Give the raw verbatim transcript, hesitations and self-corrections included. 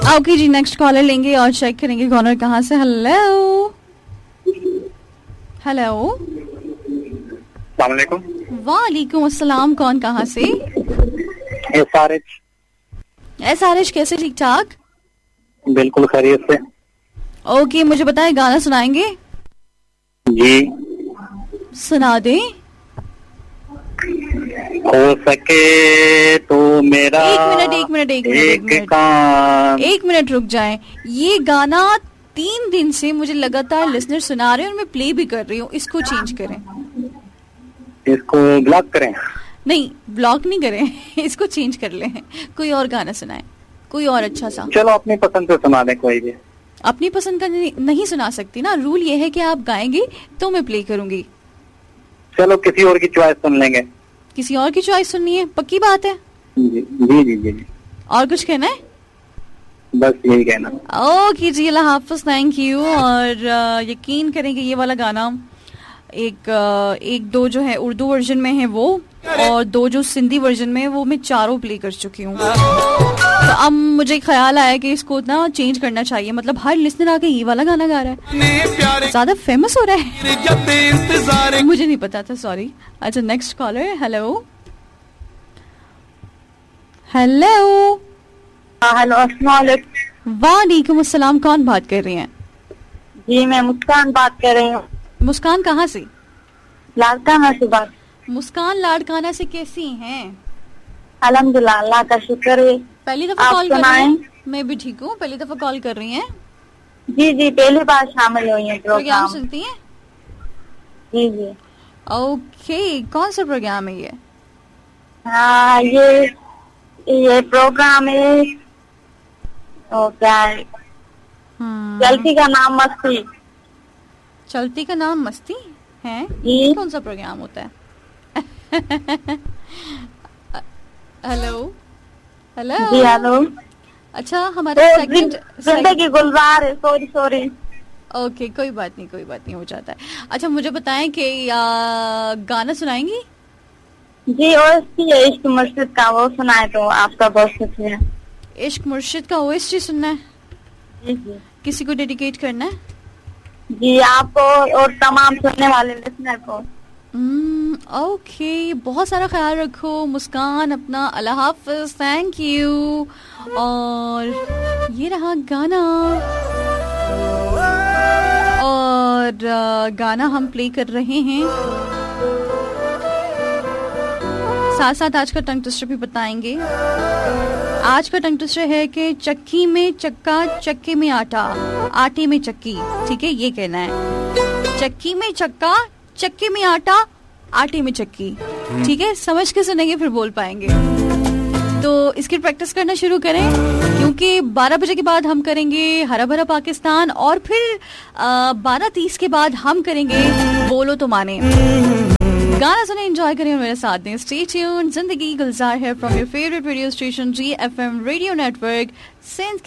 Okay जी, next collar लेंगे और check करेंगे कॉलर कहाँ से। हेलो हेलो, अस्सलाम वालेकुम। वालेकुम अस्सलाम, कौन कहाँ से? S R H. S R H, कैसे? ठीक ठाक, बिल्कुल खैरियत से। ओके, मुझे बताए, गाना सुनाएंगे? जी सुना दे। हो सके तो मेरा एक मिनट एक मिनट एक मिनट एक मिनट काम। एक मिनट रुक जाएं। ये गाना तीन दिन से मुझे लगातार लिसनर सुना रहे हैं और मैं प्ले भी कर रही हूँ, इसको चेंज करें। इसको ब्लॉक करें? नहीं, ब्लॉक नहीं करें, इसको चेंज कर लें, कोई और गाना सुनाएं, कोई और अच्छा सा। चलो अपनी पसंद से सुना दें कोई भी। अपनी पसंद का नहीं, नहीं सुना सकती ना, रूल ये है कि आप गाएंगे तो मैं प्ले करूंगी। चलो किसी और की चॉइस सुन लेंगे। किसी और की चॉइस सुननी है? पक्की बात है? जी जी जी जी। और कुछ कहना है? बस यही कहना। ओके जी, अल्लाह हाफ़िज़, थैंक यू। और यकीन करेंगे ये वाला गाना एक एक दो जो है उर्दू वर्जन में है वो, और दो जो सिंधी वर्जन में है वो मैं चारों प्ले कर चुकी हूँ। तो अब मुझे ख्याल आया कि इसको ना चेंज करना चाहिए, मतलब हर लिसनर आके ये वाला गाना गा रहा है, ज्यादा फेमस हो रहा है। मुझे नहीं पता था, सॉरी। अच्छा, next collar. Hello hello hello, अस्सलाम वालेकुम। वालेकुम अस्सलाम, कौन बात कर रही हैं? जी मैं मुस्कान बात कर रही हूँ। मुस्कान कहाँ से? लाड़काना से बात। मुस्कान लाड़काना से, कैसी हैं? अल्हम्दुलिल्लाह, अल्लाह का शुक्र है। पहली दफा कॉल कर रही हैं? मैं भी ठीक हूँ, पहली दफा कॉल कर रही हैं? जी जी, पहली बार शामिल हुई है प्रोग्राम सुनती हैं? जी जी। ओके, कौन सा प्रोग्राम है ये? हाँ, ये ये प्रोग्राम है, तो क्या है, चलती का नाम मस्ती। चलती का नाम मस्ती है? जी। कौन सा प्रोग्राम होता है? हेलो हेलो जी हेलो। अच्छा, हमारा सेकंड जिंदगी गुलजार है। Sorry sorry. ओके, कोई बात नहीं, कोई बात नहीं, हो जाता है। अच्छा, मुझे बताएं कि गाना सुनाएंगी? जी, और इश्क मुर्शिद का वो सुनाए तो आपका बहुत शुक्रिया। इश्क मुर्शिद का ओएसटी सुनना है? जी जी। किसी को डेडिकेट करना है? जी, आपको और तमाम सुनने वाले लिसनर को। ओके, बहुत सारा ख्याल रखो मुस्कान अपना, अल्लाह हाफ़िज़, थैंक यू। और ये रहा गाना, और गाना हम प्ले कर रहे हैं, साथ साथ आज का टंग ट्विस्टर भी बताएंगे। आज का टंग ट्विस्टर है कि चक्की में चक्का, चक्के में आटा, आटे में चक्की। ठीक है, ये कहना है, चक्की में चक्का, चक्के में आटा, आटे में चक्की। ठीक है, समझ के सुनेंगे फिर बोल पाएंगे। तो इसकी प्रैक्टिस करना शुरू करें, क्योंकि बारह बजे के बाद हम करेंगे हरा भरा पाकिस्तान, और फिर बारह तीस के बाद हम करेंगे बोलो तो माने। गाना सुने, एंजॉय करें और मेरे साथ दें। स्टे ट्यून्ड, जिंदगी गुलजार है from your favourite radio station ji F M radio network Sindh